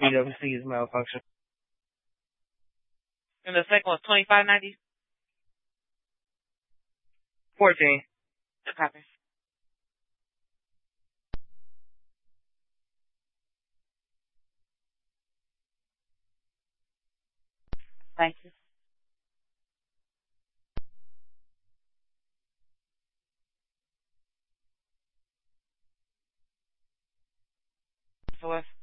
PWC is malfunction. And the second was $25.90. 14. Copy. Thank you. So